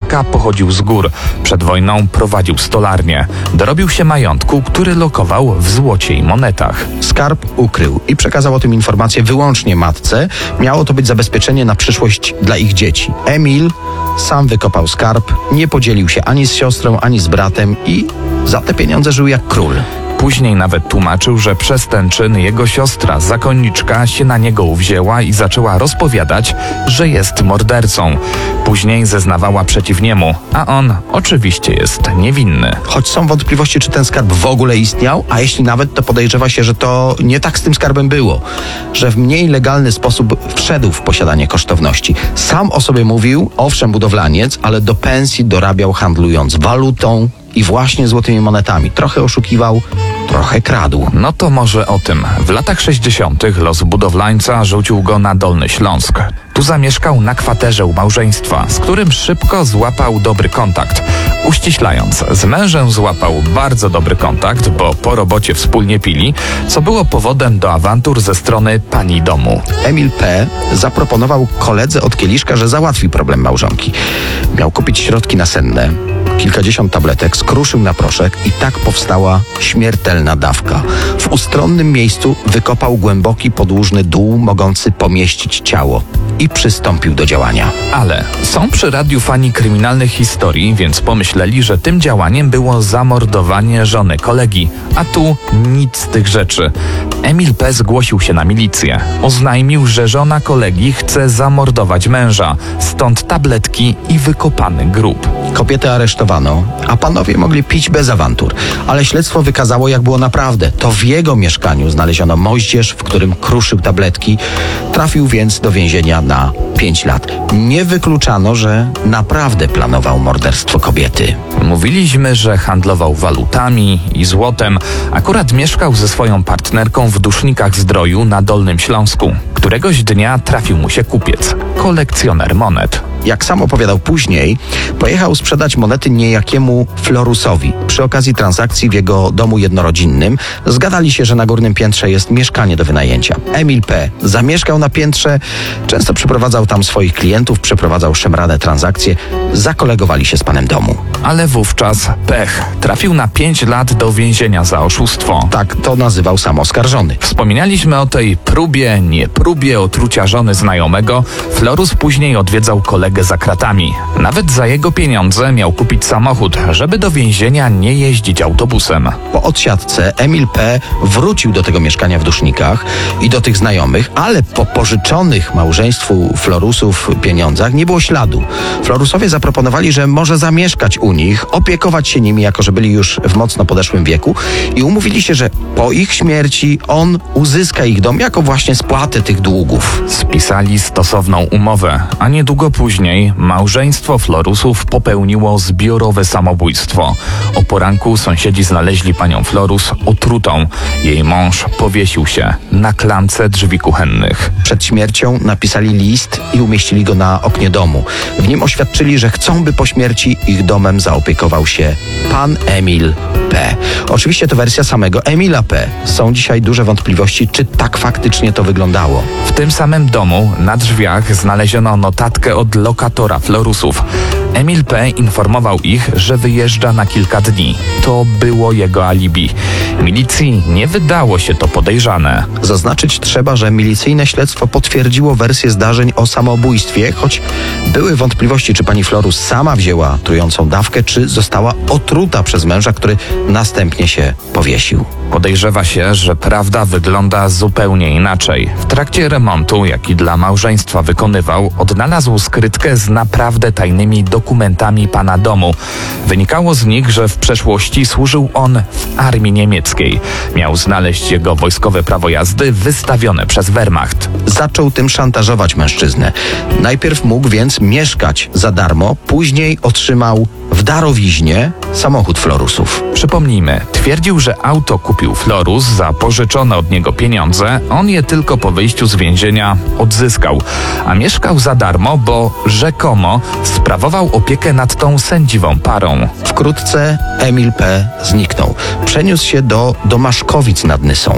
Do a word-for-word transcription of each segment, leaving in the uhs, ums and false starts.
dziecka pochodził z gór. Przed wojną prowadził stolarnię. Dorobił się majątku, który lokował w złocie i monetach. Skarb ukrył i przekazał o tym informację wyłącznie matce. Miało to być zabezpieczenie na przyszłość dla ich dzieci. Emil sam wykopał skarb, nie podzielił się ani z siostrą, ani z bratem i za te pieniądze żył jak król. Później nawet tłumaczył, że przez ten czyn jego siostra, zakonniczka, się na niego uwzięła i zaczęła rozpowiadać, że jest mordercą. Później zeznawała przeciw niemu, a on oczywiście jest niewinny. Choć są wątpliwości, czy ten skarb w ogóle istniał, a jeśli nawet, to podejrzewa się, że to nie tak z tym skarbem było. Że w mniej legalny sposób wszedł w posiadanie kosztowności. Sam o sobie mówił, owszem budowlaniec, ale do pensji dorabiał handlując walutą i właśnie złotymi monetami. Trochę oszukiwał, trochę kradł. No to może o tym. W latach sześćdziesiątych los budowlańca rzucił go na Dolny Śląsk. Tu zamieszkał na kwaterze u małżeństwa, z którym szybko złapał dobry kontakt. Uściślając, z mężem złapał bardzo dobry kontakt, bo po robocie wspólnie pili, co było powodem do awantur ze strony pani domu. Emil P. zaproponował koledze od kieliszka, że załatwi problem małżonki. Miał kupić środki nasenne, kilkadziesiąt tabletek, skruszył na proszek i tak powstała śmiertelna dawka. W ustronnym miejscu wykopał głęboki podłużny dół, mogący pomieścić ciało i przystąpił do działania. Ale są przy radiu fani kryminalnych historii, więc pomyśleli, że tym działaniem było zamordowanie żony kolegi. A tu nic z tych rzeczy. Emil P. zgłosił się na milicję. Oznajmił, że żona kolegi chce zamordować męża. Stąd tabletki i wykopany grób. Kobietę aresztowano, a panowie mogli pić bez awantur. Ale śledztwo wykazało, jak było naprawdę. To w jego mieszkaniu znaleziono moździerz, w którym kruszył tabletki. Trafił więc do więzienia na pięć lat. Nie wykluczano, że naprawdę planował morderstwo kobiety. Mówiliśmy, że handlował walutami i złotem. Akurat mieszkał ze swoją partnerką w Dusznikach Zdroju na Dolnym Śląsku. Któregoś dnia trafił mu się kupiec, kolekcjoner monet. Jak sam opowiadał później, pojechał sprzedać monety niejakiemu Florusowi. Przy okazji transakcji w jego domu jednorodzinnym zgadali się, że na górnym piętrze jest mieszkanie do wynajęcia. Emil P. zamieszkał na piętrze, często przyprowadzał tam swoich klientów, przeprowadzał szemrane transakcje, zakolegowali się z panem domu. Ale wówczas pech. Trafił na pięć lat do więzienia za oszustwo. Tak to nazywał sam oskarżony. Wspominaliśmy o tej próbie, nie próbie otrucia żony znajomego. Florus później odwiedzał kolegę za kratami. Nawet za jego pieniądze miał kupić samochód, żeby do więzienia nie jeździć autobusem. Po odsiadce Emil P. wrócił do tego mieszkania w Dusznikach i do tych znajomych, ale po pożyczonych małżeństwu Florusów pieniądzach nie było śladu. Florusowie zaproponowali, że może zamieszkać u nich, opiekować się nimi, jako że byli już w mocno podeszłym wieku i umówili się, że po ich śmierci on uzyska ich dom jako właśnie spłatę tych długów. Spisali stosowną umowę, a niedługo później małżeństwo Florusów popełniło zbiorowe samobójstwo. O poranku sąsiedzi znaleźli panią Florus otrutą. Jej mąż powiesił się na klamce drzwi kuchennych. Przed śmiercią napisali list i umieścili go na oknie domu. W nim oświadczyli, że chcą, by po śmierci ich domem zaopiekował się pan Emil P. Oczywiście to wersja samego Emila P. Są dzisiaj duże wątpliwości, czy tak faktycznie to wyglądało. W tym samym domu na drzwiach znaleziono notatkę od lokatora Florusów. Emil P. informował ich, że wyjeżdża na kilka dni. To było jego alibi. Milicji nie wydało się to podejrzane. Zaznaczyć trzeba, że milicyjne śledztwo potwierdziło wersję zdarzeń o samobójstwie, choć były wątpliwości, czy pani Florus sama wzięła trującą dawkę, czy została otruta przez męża, który następnie się powiesił. Podejrzewa się, że prawda wygląda zupełnie inaczej. W trakcie remontu, jaki dla małżeństwa wykonywał, odnalazł skrytkę z naprawdę tajnymi dokumentami pana domu. Wynikało z nich, że w przeszłości służył on w armii niemieckiej. Miał znaleźć jego wojskowe prawo jazdy wystawione przez Wehrmacht. Zaczął tym szantażować mężczyznę. Najpierw mógł więc mieszkać za darmo, później otrzymał w darowiźnie samochód Florusów. Przypomnijmy, twierdził, że auto kupił Florus za pożyczone od niego pieniądze, on je tylko po wyjściu z więzienia odzyskał, a mieszkał za darmo, bo rzekomo sprawował opiekę nad tą sędziwą parą. Wkrótce Emil P. zniknął. Przeniósł się do Domaszkowic nad Nysą.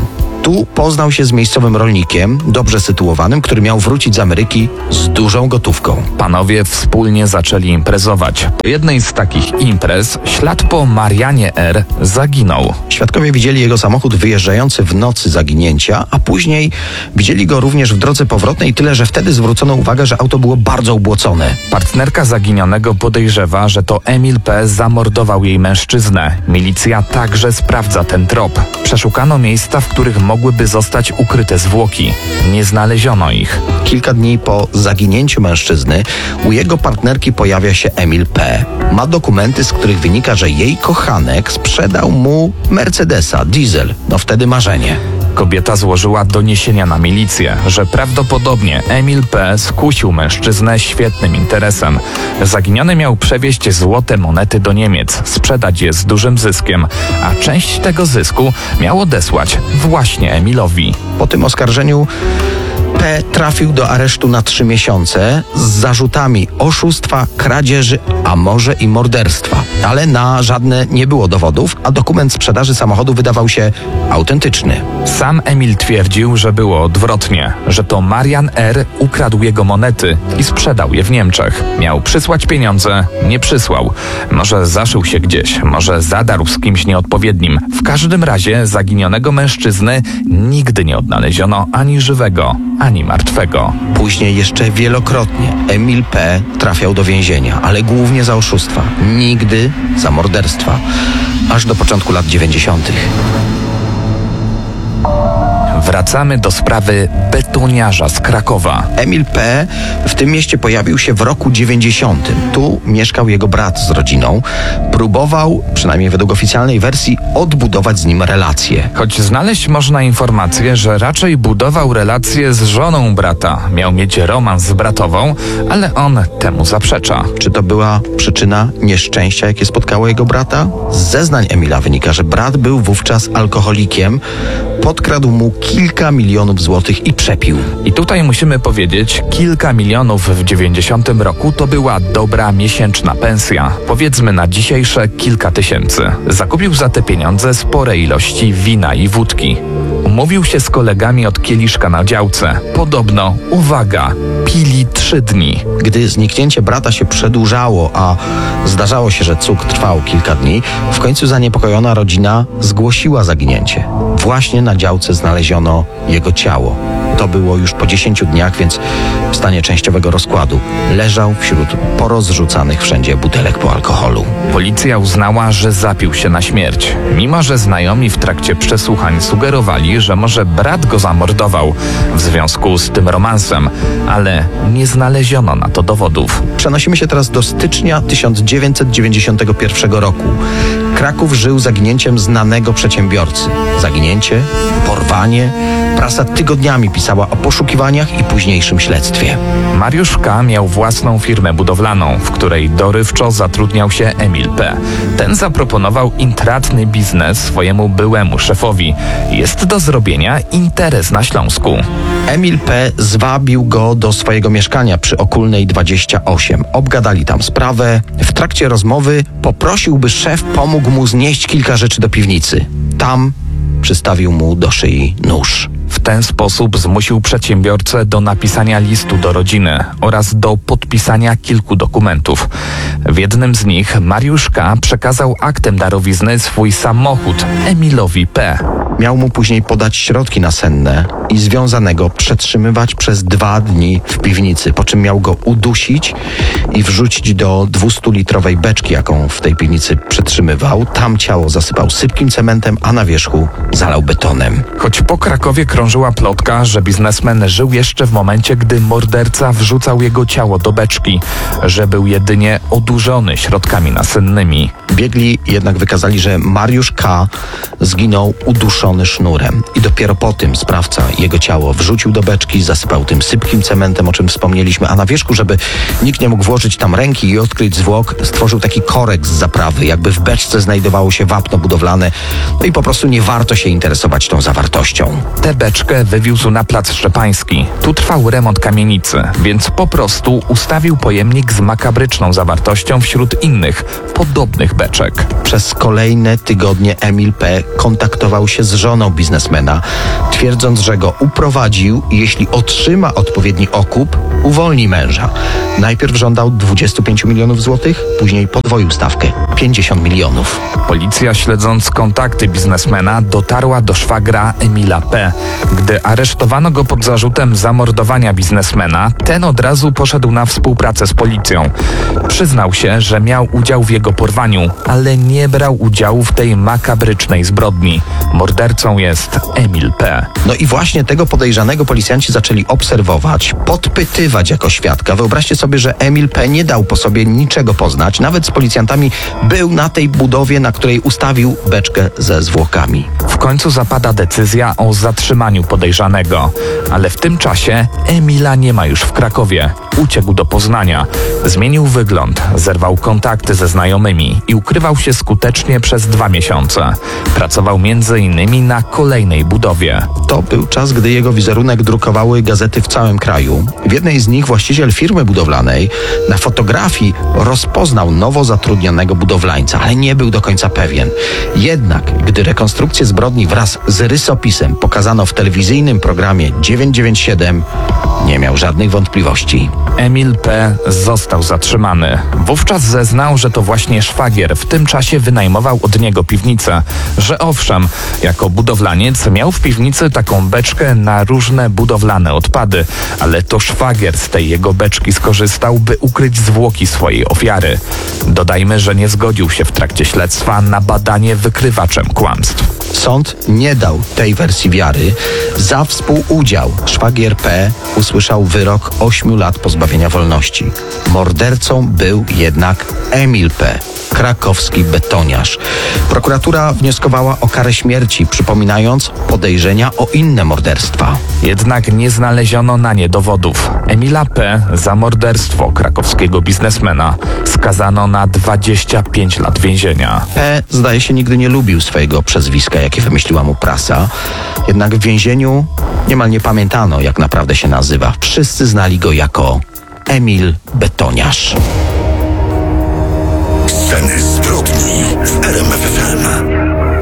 Tu poznał się z miejscowym rolnikiem, dobrze sytuowanym, który miał wrócić z Ameryki z dużą gotówką. Panowie wspólnie zaczęli imprezować. Po jednej z takich imprez ślad po Marianie R. zaginął. Świadkowie widzieli jego samochód wyjeżdżający w nocy zaginięcia, a później widzieli go również w drodze powrotnej, tyle że wtedy zwrócono uwagę, że auto było bardzo ubłocone. Partnerka zaginionego podejrzewa, że to Emil P. zamordował jej mężczyznę. Milicja także sprawdza ten trop. Przeszukano miejsca, w których mogłyby zostać ukryte zwłoki. Nie znaleziono ich. Kilka dni po zaginięciu mężczyzny u jego partnerki pojawia się Emil P. Ma dokumenty, z których wynika, że jej kochanek sprzedał mu Mercedesa, diesel. No wtedy marzenie. Kobieta złożyła doniesienia na milicję, że prawdopodobnie Emil P. skusił mężczyznę świetnym interesem. Zaginiony miał przewieźć złote monety do Niemiec, sprzedać je z dużym zyskiem, a część tego zysku miał odesłać właśnie Emilowi. Po tym oskarżeniu P. trafił do aresztu na trzy miesiące z zarzutami oszustwa, kradzieży, a może i morderstwa. Ale na żadne nie było dowodów, a dokument sprzedaży samochodu wydawał się autentyczny. Sam Emil twierdził, że było odwrotnie, że to Marian R. ukradł jego monety i sprzedał je w Niemczech. Miał przysłać pieniądze, nie przysłał. Może zaszył się gdzieś, może zadarł z kimś nieodpowiednim. W każdym razie zaginionego mężczyzny nigdy nie odnaleziono ani żywego, ani martwego. Później jeszcze wielokrotnie Emil P. trafiał do więzienia, ale głównie za oszustwa, nigdy za morderstwa, aż do początku lat dziewięćdziesiątych. Wracamy do sprawy betoniarza z Krakowa. Emil P. w tym mieście pojawił się w roku dziewięćdziesiątym. Tu mieszkał jego brat z rodziną. Próbował, przynajmniej według oficjalnej wersji, odbudować z nim relacje. Choć znaleźć można informację, że raczej budował relacje z żoną brata. Miał mieć romans z bratową, ale on temu zaprzecza. Czy to była przyczyna nieszczęścia, jakie spotkało jego brata? Z zeznań Emila wynika, że brat był wówczas alkoholikiem, podkradł mu kilka milionów złotych i przepił. I tutaj musimy powiedzieć, kilka milionów w dziewięćdziesiątym roku to była dobra miesięczna pensja. Powiedzmy na dzisiejsze kilka tysięcy. Zakupił za te pieniądze spore ilości wina i wódki. Umówił się z kolegami od kieliszka na działce. Podobno, uwaga, pili trzy dni. Gdy zniknięcie brata się przedłużało, a zdarzało się, że cud trwał kilka dni, w końcu zaniepokojona rodzina zgłosiła zaginięcie. Właśnie na działce znaleziono jego ciało. To było już po dziesięciu dniach, więc w stanie częściowego rozkładu. Leżał wśród porozrzucanych wszędzie butelek po alkoholu. Policja uznała, że zapił się na śmierć. Mimo że znajomi w trakcie przesłuchań sugerowali, że może brat go zamordował w związku z tym romansem, ale nie znaleziono na to dowodów. Przenosimy się teraz do stycznia tysiąc dziewięćset dziewięćdziesiątego pierwszego roku. Kraków żył zaginięciem znanego przedsiębiorcy. Zaginięcie, porwanie. Prasa tygodniami pisała o poszukiwaniach i późniejszym śledztwie. Mariusz K. miał własną firmę budowlaną, w której dorywczo zatrudniał się Emil P. Ten zaproponował intratny biznes swojemu byłemu szefowi. Jest do zrobienia interes na Śląsku. Emil P. zwabił go do swojego mieszkania przy Okulnej dwadzieścia osiem. Obgadali tam sprawę. W trakcie rozmowy poprosił, by szef pomógł mu znieść kilka rzeczy do piwnicy. Tam przystawił mu do szyi nóż. W ten sposób zmusił przedsiębiorcę do napisania listu do rodziny oraz do podpisania kilku dokumentów. W jednym z nich Mariusz K. przekazał aktem darowizny swój samochód Emilowi P. Miał mu później podać środki nasenne i związanego przetrzymywać przez dwa dni w piwnicy, po czym miał go udusić i wrzucić do dwustulitrowej beczki, jaką w tej piwnicy przetrzymywał. Tam ciało zasypał sypkim cementem, a na wierzchu zalał betonem. Choć po Krakowie krążyła plotka, że biznesmen żył jeszcze w momencie, gdy morderca wrzucał jego ciało do beczki, że był jedynie odurzony środkami nasennymi. Biegli jednak wykazali, że Mariusz K. zginął uduszony sznurem i dopiero po tym sprawca jego ciało wrzucił do beczki, zasypał tym sypkim cementem, o czym wspomnieliśmy, a na wierzchu, żeby nikt nie mógł włożyć tam ręki i odkryć zwłok, stworzył taki korek z zaprawy, jakby w beczce znajdowało się wapno budowlane, no i po prostu nie warto się interesować tą zawartością. Te beczki beczkę wywiózł na plac Szczepański. Tu trwał remont kamienicy, więc po prostu ustawił pojemnik z makabryczną zawartością wśród innych, podobnych beczek. Przez kolejne tygodnie Emil P. kontaktował się z żoną biznesmena, twierdząc, że go uprowadził i jeśli otrzyma odpowiedni okup, uwolni męża. Najpierw żądał dwadzieścia pięć milionów złotych, później podwoił stawkę pięćdziesiąt milionów. Policja, śledząc kontakty biznesmena, dotarła do szwagra Emila P. Gdy aresztowano go pod zarzutem zamordowania biznesmena, ten od razu poszedł na współpracę z policją. Przyznał się, że miał udział w jego porwaniu, ale nie brał udziału w tej makabrycznej zbrodni. Mordercą jest Emil P. No i właśnie tego podejrzanego policjanci zaczęli obserwować, podpytywać jako świadka. Wyobraźcie sobie, że Emil P. nie dał po sobie niczego poznać. Nawet z policjantami był na tej budowie, na której ustawił beczkę ze zwłokami. W końcu zapada decyzja o zatrzymaniu podejrzanego, ale w tym czasie Emila nie ma już w Krakowie. Uciekł do Poznania, zmienił wygląd, zerwał kontakty ze znajomymi i ukrywał się skutecznie przez dwa miesiące. Pracował między innymi na kolejnej budowie. To był czas, gdy jego wizerunek drukowały gazety w całym kraju. W jednej z nich właściciel firmy budowlanej na fotografii rozpoznał nowo zatrudnionego budowlańca, ale nie był do końca pewien. Jednak, gdy rekonstrukcję zbrodni wraz z rysopisem pokazano w telewizyjnym programie dziewięćset dziewięćdziesiąt siedem, nie miał żadnych wątpliwości. Emil P. został zatrzymany. Wówczas zeznał, że to właśnie szwagier w tym czasie wynajmował od niego piwnicę. Że owszem, jako budowlaniec miał w piwnicy taką beczkę na różne budowlane odpady, ale to szwagier z tej jego beczki skorzystał, by ukryć zwłoki swojej ofiary. Dodajmy, że nie zgodził się w trakcie śledztwa na badanie wykrywaczem kłamstw. Sąd nie dał tej wersji wiary. Za współudział szwagier P. usłyszał wyrok ośmiu lat pozbawienia wolności. Mordercą był jednak Emil P., krakowski betoniarz. Prokuratura wnioskowała o karę śmierci, przypominając podejrzenia o inne morderstwa. Jednak nie znaleziono na nie dowodów. Emila P. za morderstwo krakowskiego biznesmena skazano na dwadzieścia pięć lat więzienia. P. zdaje się nigdy nie lubił swojego przezwiska, jakie wymyśliła mu prasa. Jednak w więzieniu niemal nie pamiętano, jak naprawdę się nazywa. Wszyscy znali go jako Emil Betoniarz. Sceny zbrodni w R M F F M.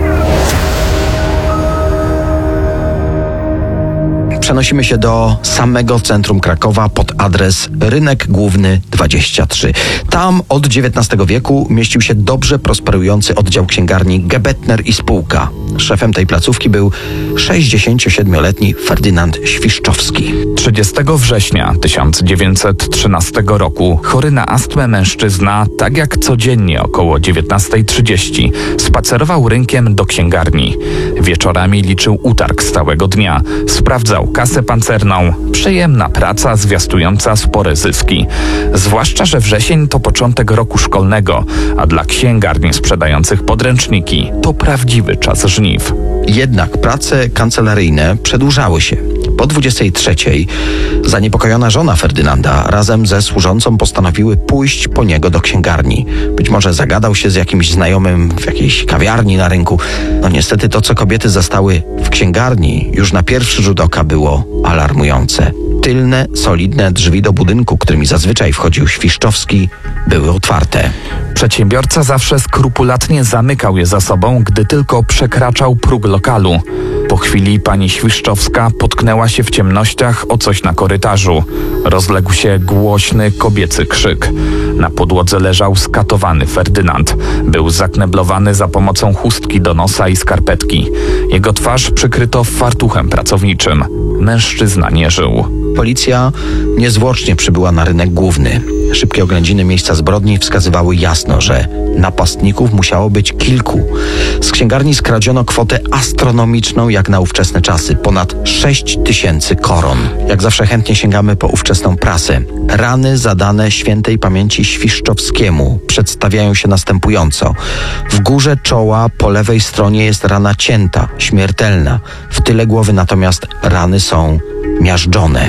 Przenosimy się do samego centrum Krakowa pod adres Rynek Główny dwadzieścia trzy. Tam od dziewiętnastego wieku mieścił się dobrze prosperujący oddział księgarni Gebetner i spółka. Szefem tej placówki był sześćdziesięciosiedmioletni Ferdynand Świszczowski. trzydziestego września tysiąc dziewięćset trzynastego roku chory na astmę mężczyzna, tak jak codziennie około dziewiętnasta trzydzieści, spacerował rynkiem do księgarni. Wieczorami liczył utarg z całego dnia, sprawdzał kasę pancerną. Przyjemna praca zwiastująca spore zyski. Zwłaszcza, że wrzesień to początek roku szkolnego, a dla księgarni sprzedających podręczniki to prawdziwy czas żniw. Jednak prace kancelaryjne przedłużały się. Po dwudziestej trzeciej zaniepokojona żona Ferdynanda razem ze służącą postanowiły pójść po niego do księgarni. Być może zagadał się z jakimś znajomym w jakiejś kawiarni na rynku. No niestety to, co kobiety zastały w księgarni, już na pierwszy rzut oka było alarmujące. Tylne, solidne drzwi do budynku, którymi zazwyczaj wchodził Świszczowski, były otwarte. Przedsiębiorca zawsze skrupulatnie zamykał je za sobą, gdy tylko przekraczał próg lokalu. Po chwili pani Świszczowska potknęła się w ciemnościach o coś na korytarzu. Rozległ się głośny kobiecy krzyk. Na podłodze leżał skatowany Ferdynand. Był zakneblowany za pomocą chustki do nosa i skarpetki. Jego twarz przykryto fartuchem pracowniczym. Mężczyzna nie żył. Policja niezwłocznie przybyła na rynek główny. Szybkie oględziny miejsca zbrodni wskazywały jasno, że napastników musiało być kilku. Z księgarni skradziono kwotę astronomiczną jak na ówczesne czasy. Ponad sześć tysięcy koron. Jak zawsze chętnie sięgamy po ówczesną prasę. Rany zadane świętej pamięci Świszczowskiemu przedstawiają się następująco. W górze czoła po lewej stronie jest rana cięta, śmiertelna. W tyle głowy natomiast rany są miażdżone.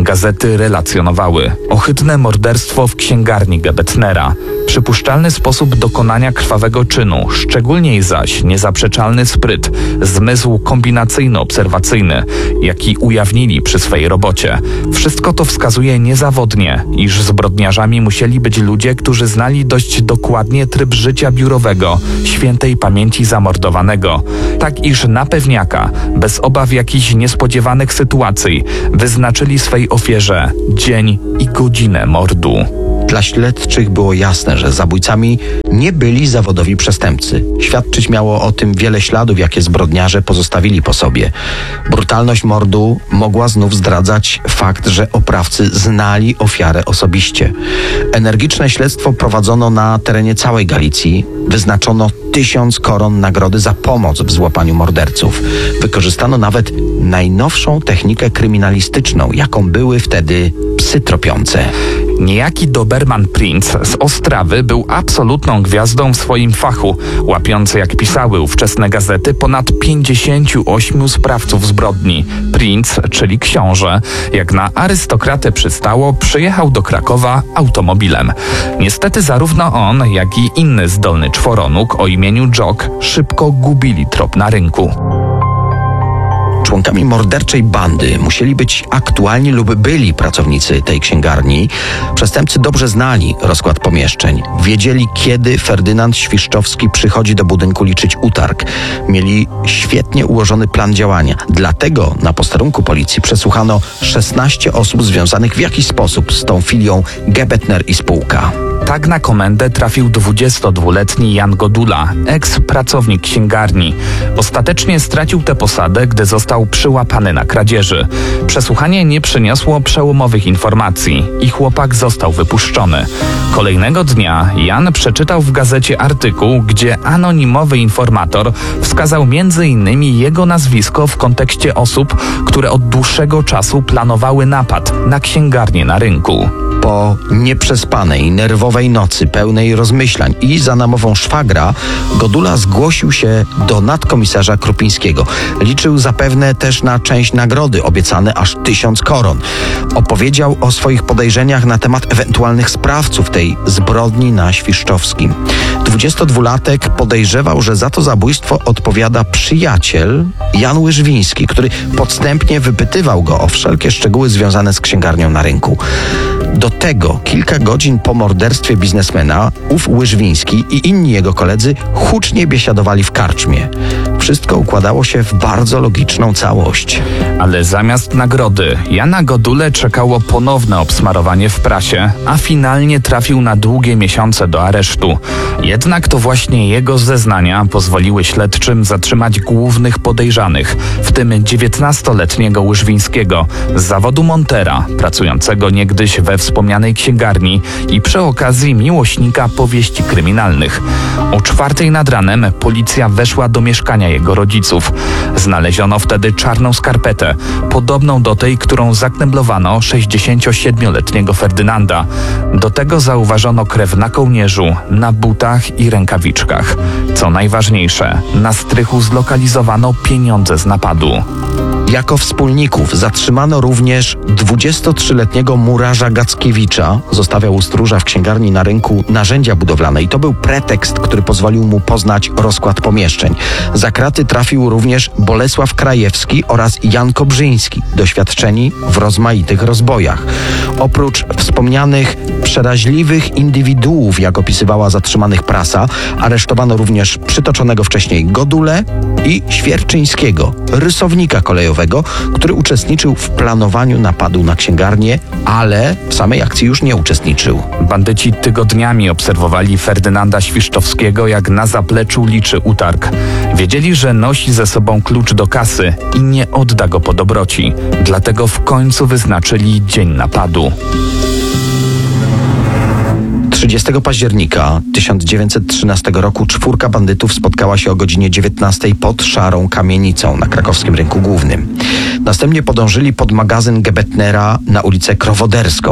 Gazety relacjonowały ohydne morderstwo w księgarni Gebetnera, przypuszczalny sposób dokonania krwawego czynu, szczególnie zaś niezaprzeczalny spryt, zmysł kombinacyjno-obserwacyjny, jaki ujawnili przy swej robocie. Wszystko to wskazuje niezawodnie, iż zbrodniarzami musieli być ludzie, którzy znali dość dokładnie tryb życia biurowego świętej pamięci zamordowanego, tak iż na pewniaka, bez obaw jakichś niespodziewanych sytuacji, wyznaczyli swej ofierze dzień i godzinę mordu. Dla śledczych było jasne, że zabójcami nie byli zawodowi przestępcy. Świadczyć miało o tym wiele śladów, jakie zbrodniarze pozostawili po sobie. Brutalność mordu mogła znów zdradzać fakt, że oprawcy znali ofiarę osobiście. Energiczne śledztwo prowadzono na terenie całej Galicji. Wyznaczono tysiąc koron nagrody za pomoc w złapaniu morderców. Wykorzystano nawet najnowszą technikę kryminalistyczną, jaką były wtedy psy tropiące. Niejaki Doberman Prinz z Ostrawy był absolutną gwiazdą w swoim fachu, łapiący, jak pisały ówczesne gazety, ponad pięćdziesięciu ośmiu sprawców zbrodni. Prinz, czyli książę, jak na arystokratę przystało, przyjechał do Krakowa automobilem. Niestety zarówno on, jak i inny zdolny czworonóg o imieniu Jock szybko gubili trop na rynku. Członkami morderczej bandy musieli być aktualni lub byli pracownicy tej księgarni. Przestępcy dobrze znali rozkład pomieszczeń. Wiedzieli, kiedy Ferdynand Świszczowski przychodzi do budynku liczyć utarg. Mieli świetnie ułożony plan działania. Dlatego na posterunku policji przesłuchano szesnaście osób związanych w jakiś sposób z tą filią Gebetner i spółka. Tak na komendę trafił dwudziestodwuletni Jan Godula, eks-pracownik księgarni. Ostatecznie stracił tę posadę, gdy został przyłapany na kradzieży. Przesłuchanie nie przyniosło przełomowych informacji i chłopak został wypuszczony. Kolejnego dnia Jan przeczytał w gazecie artykuł, gdzie anonimowy informator wskazał między innymi jego nazwisko w kontekście osób, które od dłuższego czasu planowały napad na księgarnię na rynku. Po nieprzespanej, nerwowej nocy pełnej rozmyślań i za namową szwagra, Godula zgłosił się do nadkomisarza Krupińskiego. Liczył zapewne też na część nagrody, obiecane aż tysiąc koron. Opowiedział o swoich podejrzeniach na temat ewentualnych sprawców tej zbrodni na Świszczowskim. Dwudziestodwulatek podejrzewał, że za to zabójstwo odpowiada przyjaciel Jan Łyżwiński, który podstępnie wypytywał go o wszelkie szczegóły związane z księgarnią na rynku. Do tego kilka godzin po morderstwie biznesmena ów Łyżwiński i inni jego koledzy hucznie biesiadowali w karczmie. Wszystko układało się w bardzo logiczną całość. Ale zamiast nagrody Jana Godule czekało ponowne obsmarowanie w prasie, a finalnie trafił na długie miesiące do aresztu. Jednak to właśnie jego zeznania pozwoliły śledczym zatrzymać głównych podejrzanych, w tym dziewiętnastoletniego Łyżwińskiego z zawodu montera, pracującego niegdyś we wspomnianej księgarni i przy okazji miłośnika powieści kryminalnych. O czwartej nad ranem policja weszła do mieszkania jego rodziców. Znaleziono wtedy czarną skarpetę, podobną do tej, którą zakneblowano sześćdziesięciosiedmioletniego Ferdynanda. Do tego zauważono krew na kołnierzu, na butach i rękawiczkach. Co najważniejsze, na strychu zlokalizowano pieniądze z napadu. Jako wspólników zatrzymano również dwudziestotrzyletniego murarza Gackiewicza. Zostawiał u stróża w księgarni na rynku narzędzia budowlane i to był pretekst, który pozwolił mu poznać rozkład pomieszczeń. Za kraty trafił również Bolesław Krajewski oraz Jan Kobrzyński, doświadczeni w rozmaitych rozbojach. Oprócz wspomnianych przeraźliwych indywiduów, jak opisywała zatrzymanych prasa, aresztowano również przytoczonego wcześniej Godulę i Świerczyńskiego, rysownika kolejowego, który uczestniczył w planowaniu napadu na księgarnię, ale w samej akcji już nie uczestniczył. Bandyci tygodniami obserwowali Ferdynanda Świszczowskiego, jak na zapleczu liczy utarg. Wiedzieli, że nosi ze sobą klucz do kasy i nie odda go po dobroci. Dlatego w końcu wyznaczyli dzień napadu. trzydziestego października tysiąc dziewięćset trzynastego roku czwórka bandytów spotkała się o godzinie dziewiętnastej pod Szarą Kamienicą na krakowskim rynku głównym. Następnie podążyli pod magazyn Gebetnera na ulicę Krowoderską.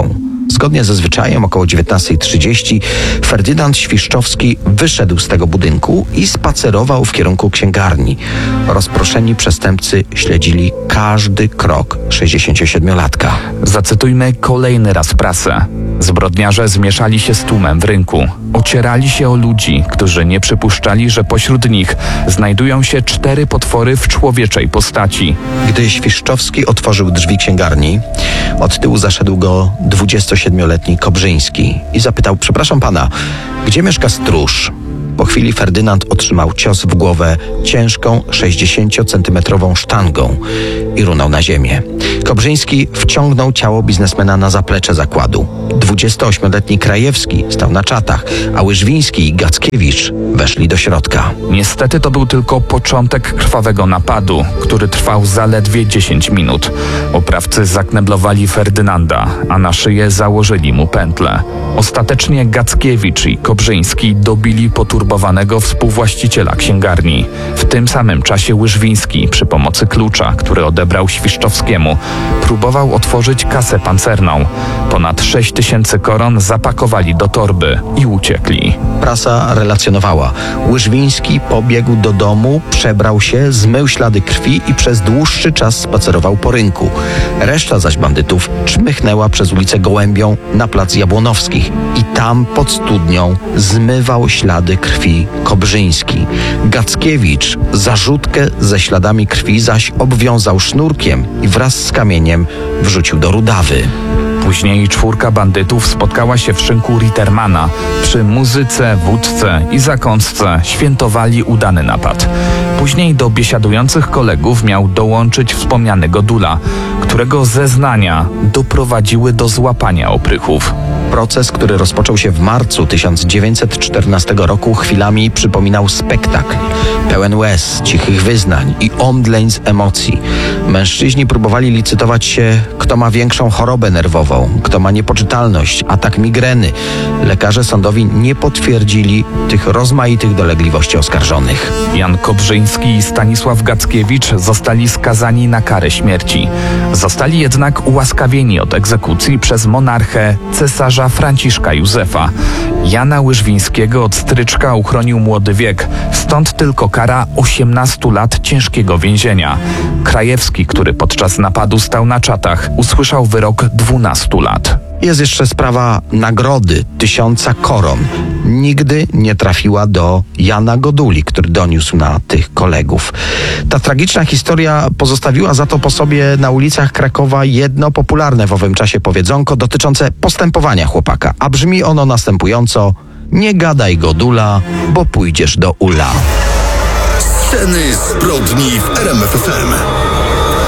Zgodnie ze zwyczajem około dziewiętnasta trzydzieści Ferdynand Świszczowski wyszedł z tego budynku i spacerował w kierunku księgarni. Rozproszeni przestępcy śledzili każdy krok sześćdziesięciosiedmiolatka. Zacytujmy kolejny raz prasę. Zbrodniarze zmieszali się z tłumem w rynku. Ocierali się o ludzi, którzy nie przypuszczali, że pośród nich znajdują się cztery potwory w człowieczej postaci. Gdy Świszczowski otworzył drzwi księgarni, od tyłu zaszedł go dwudziestosiedmioletni Kobrzyński i zapytał: przepraszam pana, gdzie mieszka stróż? Po chwili Ferdynand otrzymał cios w głowę ciężką sześćdziesięciocentymetrową sztangą i runął na ziemię. Kobrzyński wciągnął ciało biznesmena na zaplecze zakładu. dwudziestoośmioletni Krajewski stał na czatach, a Łyżwiński i Gackiewicz weszli do środka. Niestety to był tylko początek krwawego napadu, który trwał zaledwie dziesięć minut. Oprawcy zakneblowali Ferdynanda, a na szyję założyli mu pętlę. Ostatecznie Gackiewicz i Kobrzyński dobili poturbowanego współwłaściciela księgarni. W tym samym czasie Łyżwiński przy pomocy klucza, który odebrał Świszczowskiemu, próbował otworzyć kasę pancerną. Ponad sześć tysięcy koron zapakowali do torby i uciekli. Prasa relacjonowała: Łyżwiński pobiegł do domu, przebrał się, zmył ślady krwi i przez dłuższy czas spacerował po rynku. Reszta zaś bandytów czmychnęła przez ulicę Gołębią na plac Jabłonowskich i tam pod studnią zmywał ślady krwi Kobrzyński. Gackiewicz zarzutkę ze śladami krwi zaś obwiązał sznurkiem i wraz z kamieniem wrzucił do Rudawy. Później czwórka bandytów spotkała się w szynku Rittermana. Przy muzyce, wódce i zakąsce świętowali udany napad. Później do biesiadujących kolegów miał dołączyć wspomniany Godula, którego zeznania doprowadziły do złapania oprychów. Proces, który rozpoczął się w marcu tysiąc dziewięćset czternastego roku, chwilami przypominał spektakl. Pełen łez, cichych wyznań i omdleń z emocji. Mężczyźni próbowali licytować się, kto ma większą chorobę nerwową, kto ma niepoczytalność, atak migreny. Lekarze sądowi nie potwierdzili tych rozmaitych dolegliwości oskarżonych. Jan Kobrzyński i Stanisław Gackiewicz zostali skazani na karę śmierci. Zostali jednak ułaskawieni od egzekucji przez monarchę cesarza Franciszka Józefa. Jana Łyżwińskiego od stryczka uchronił młody wiek, stąd tylko kara osiemnastu lat ciężkiego więzienia. Krajewski, który podczas napadu stał na czatach, usłyszał wyrok dwunastu lat. Jest jeszcze sprawa nagrody tysiąca koron. Nigdy nie trafiła do Jana Goduli, który doniósł na tych kolegów. Ta tragiczna historia pozostawiła za to po sobie na ulicach Krakowa jedno popularne w owym czasie powiedzonko dotyczące postępowania chłopaka, a brzmi ono następująco: nie gadaj Godula, bo pójdziesz do ula. Sceny zbrodni w R M F F M.